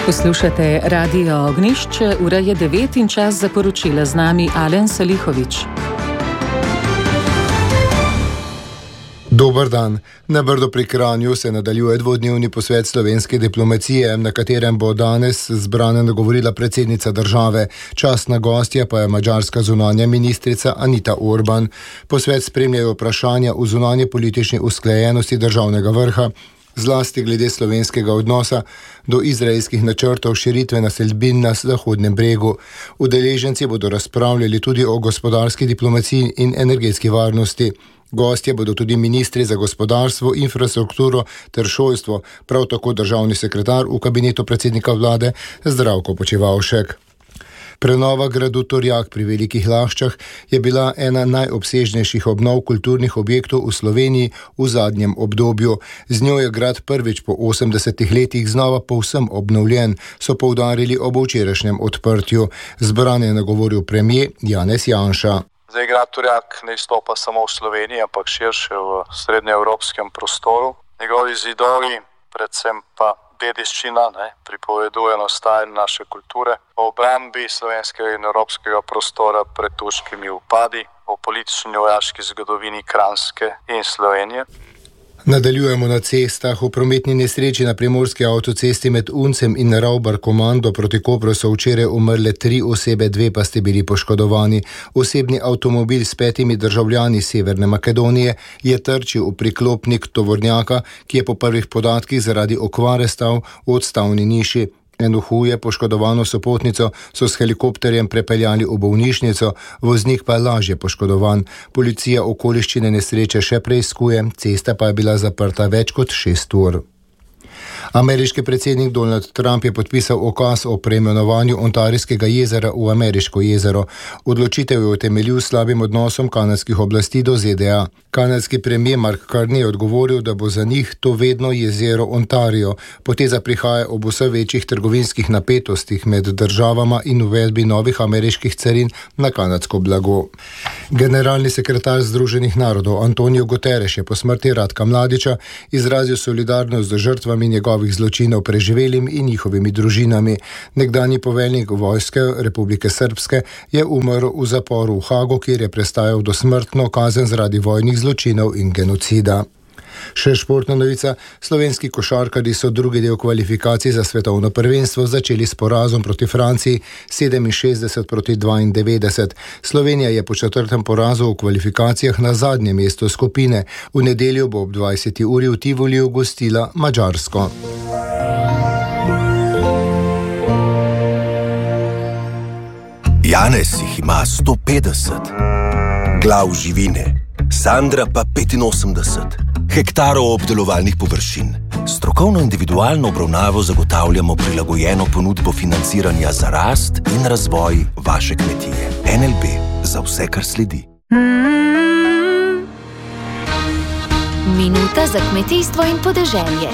Poslušate Radio Ognjišče, ura je 9 in čas za poročila z nami Alen Salihović. Dober dan. Na Brdu pri Kranju se nadaljuje dvodnevni posvet slovenske diplomacije, na katerem bo danes zbrana nagovorila predsednica države. Častna gostja pa je madžarska zunanja ministrica Anita Orban. Posvet spremljajo vprašanja o zunanje politični usklajenosti državnega vrha, zlasti glede slovenskega odnosa do izraelskih načrtov širitve naselbin na Zahodnem bregu. Udeleženci bodo razpravljali tudi o gospodarski diplomaciji in energetski varnosti. Gostje bodo tudi ministri za gospodarstvo, infrastrukturo ter šolstvo, prav tako državni sekretar v kabinetu predsednika vlade Zdravko Počivalšek. Prenova gradu Torjak pri Velikih Laščah je bila ena najobsežnejših obnov kulturnih objektov v Sloveniji v zadnjem obdobju. Z njo je grad prvič po 80 letih znova povsem obnovljen, so poudarili ob včerajšnjem odprtju. Zbrane je nagovoril premier Janez Janša. Zdaj, grad Torjak ne izstopa samo v Sloveniji, ampak širše v srednjeevropskem prostoru. Njegovi zidovi, predvsem pa dediščina, pripoveduje nastajanje naše kulture, o obrambi slovenskega in evropskega prostora pred turškimi vpadi, o politični vojaški zgodovini Kranjske in Slovenije. Nadaljujemo na cestah. V prometni nesreči na primorski avtocesti med Uncem in Ravbar-Komando proti Kopru so včeraj umrle 3 osebe, 2 pa ste bili poškodovani. Osebni avtomobil s 5 državljani Severne Makedonije je trčil v priklopnik tovornjaka, ki je po prvih podatkih zaradi okvare stal v odstavni niši. Eno huje poškodovano sopotnico so s helikopterjem prepeljali v bolnišnico, voznik pa je lažje poškodovan. Policija okoliščine nesreče še preiskuje, cesta pa je bila zaprta več kot 6 ur. Ameriški predsednik Donald Trump je podpisal ukaz o preimenovanju Ontarijskega jezera v Ameriško jezero. Odločitev je utemeljil s slabim odnosom kanadskih oblasti do ZDA. Kanadski premier Mark Carney je odgovoril, da bo za njih to vedno jezero Ontario. Poteza prihaja ob vse večjih trgovinskih napetostih med državama in uvedbi novih ameriških carin na kanadsko blago. Generalni sekretar Združenih narodov Antonio Guterres je po smrti Ratka Mladića izrazil solidarnost z žrtvami njegovih zločinov preživelim in njihovimi družinami. Nekdanji poveljnik vojske Republike Srpske je umrl v zaporu v Hagu, kjer je prestajal dosmrtno kazen zaradi vojnih zločinov in genocida. Še športna novica. Slovenski košarkarji so drugi del kvalifikacij za svetovno prvenstvo začeli s porazom proti Franciji 67-92. Slovenija je po 4. porazu v kvalifikacijah na zadnjem mestu skupine. V nedeljo bo ob 20. uri v Tivoliju gostila Madžarsko. Janez jih ima 150, glav živine, Sandra pa 85. hektarov obdelovalnih površin. Strokovno individualno obravnavo zagotavljamo prilagojeno ponudbo financiranja za rast in razvoj vaše kmetije. NLB, za vse, kar sledi. Minuta za kmetijstvo in podeželje.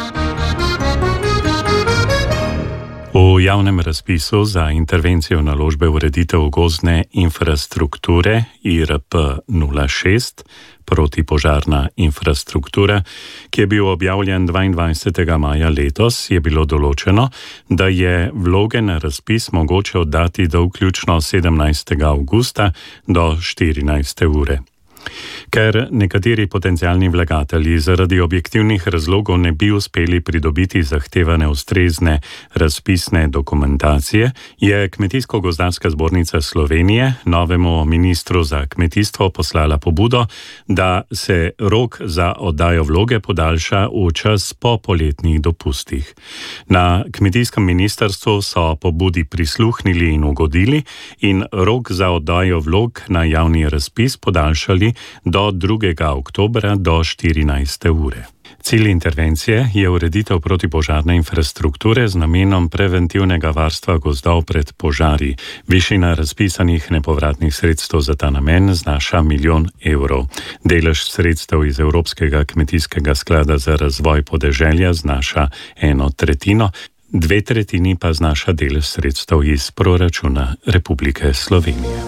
V javnem razpisu za intervencijo naložbe v ureditev gozdne infrastrukture IRP 06 protipožarna infrastruktura, ki je bil objavljen 22. maja letos, je bilo določeno, da je vloge na razpis mogoče oddati do vključno 17. avgusta do 14. ure. Ker nekateri potencialni vlagatelji zaradi objektivnih razlogov ne bi uspeli pridobiti zahtevane ustrezne razpisne dokumentacije, je Kmetijsko-gozdarska zbornica Slovenije novemu ministru za kmetijstvo poslala pobudo, da se rok za oddajo vloge podaljša v čas po poletnih dopustih. Na kmetijskem ministrstvu so pobudi prisluhnili in ugodili in rok za oddajo vlog na javni razpis podaljšali do 2. oktobra do 14. ure. Cilj intervencije je ureditev protipožarne infrastrukture z namenom preventivnega varstva gozdov pred požari. Višina razpisanih nepovratnih sredstev za ta namen znaša 1 milijon evrov. Delež sredstev iz Evropskega kmetijskega sklada za razvoj podeželja znaša 1/3, 2/3 pa znaša delež sredstev iz proračuna Republike Slovenije.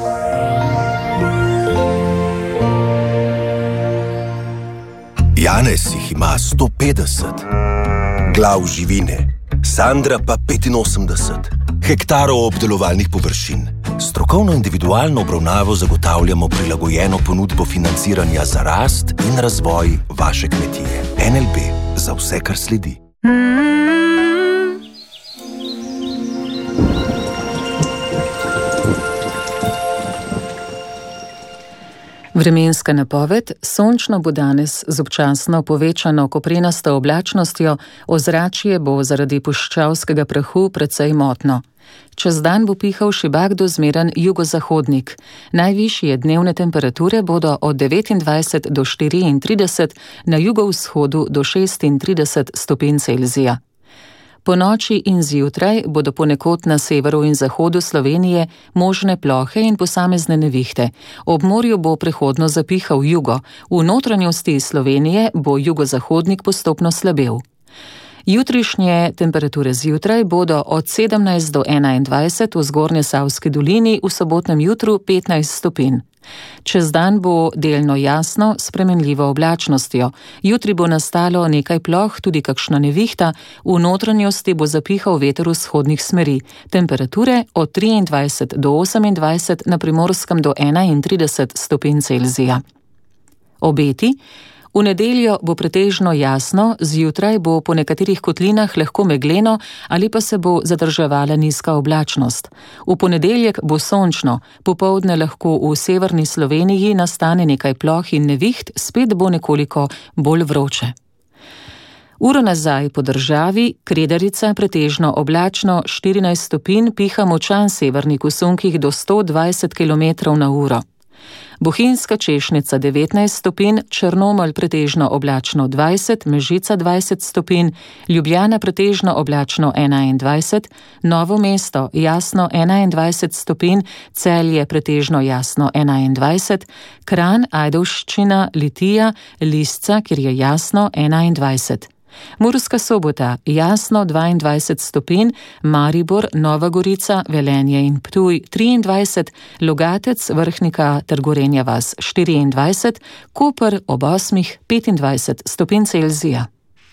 Janez jih ima 150, glav živine, Sandra pa 85 hektarov obdelovalnih površin. Strokovno individualno obravnavo zagotavljamo prilagojeno ponudbo financiranja za rast in razvoj vaše kmetije. NLB, za vse, kar sledi. Vremenska napoved: sončno bo danes z občasno povečano koprenasto oblačnostjo, ozračje bo zaradi puščavskega prahu precej motno. Čez dan bo pihal šibak do zmeren jugozahodnik. Najvišje dnevne temperature bodo od 29 do 34, na jugovzhodu do 36 stopinj Celzija. Po noči in zjutraj bodo ponekod na severu in zahodu Slovenije možne plohe in posamezne nevihte. Ob morju bo prehodno zapihal jugo, v notranjosti Slovenije bo jugozahodnik postopno slabel. Jutrišnje temperature zjutraj bodo od 17 do 21, v Zgornjesavski dolini, v sobotnem jutru 15 stopinj. Čez dan bo delno jasno s spremenljivo oblačnostjo. Jutri bo nastalo nekaj ploh, tudi kakšna nevihta, v notranjosti bo zapihal veter vzhodnih smeri. Temperature od 23 do 28, na Primorskem do 31 stopinj Celzija. Obeti: v nedeljo bo pretežno jasno, zjutraj bo po nekaterih kotlinah lahko megleno ali pa se bo zadrževala nizka oblačnost. V ponedeljek bo sončno, popoldne lahko v severni Sloveniji nastane nekaj ploh in neviht, spet bo nekoliko bolj vroče. Uro nazaj po državi: Kredarica pretežno oblačno 14 stopinj, piha močan severnik v sunkih do 120 km/h. Bohinjska Češnica 19 stopinj, Črnomelj pretežno oblačno 20, Mežica 20 stopinj, Ljubljana pretežno oblačno 21, Novo mesto jasno 21 stopinj, Celje pretežno jasno 21, Kranj, Ajdovščina, Litija, Lisca, kjer je jasno 21. Murska Sobota jasno 22 stopinj, Maribor, Nova Gorica, Velenje in Ptuj 23, Logatec, Vrhnika ter Gorenja vas 24, Koper ob 8 25 stopinj Celzija.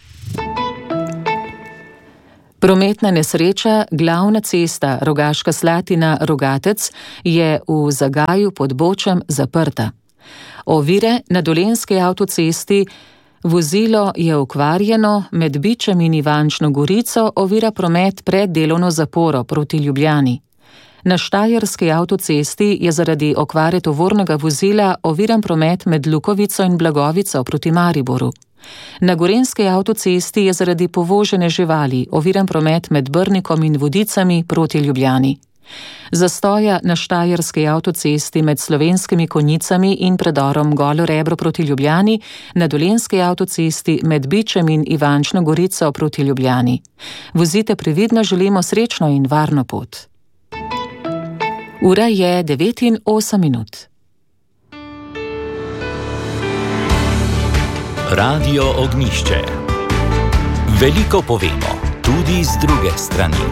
Prometna nesreča: glavna cesta Rogaška Slatina-Rogatec je v Zagaju pod Bočem zaprta. Ovire na Dolenjski avtocesti: vozilo je okvarjeno, med Bičem in Ivančno Gorico ovira promet pred delovno zaporo proti Ljubljani. Na Štajerski avtocesti je zaradi okvare tovornega vozila oviran promet med Lukovico in Blagovico proti Mariboru. Na Gorenjski avtocesti je zaradi povožene živali oviran promet med Brnikom in Vodicami proti Ljubljani. Zastoja na Štajerski avtocesti med Slovenskimi Konjicami in predorom Golo Rebro proti Ljubljani, na Dolenjski avtocesti med Bičem in Ivančno Gorico proti Ljubljani. Vozite previdno, želimo srečno in varno pot. Ura je 9:08. Radio Ognjišče. Veliko povemo, tudi z druge strani.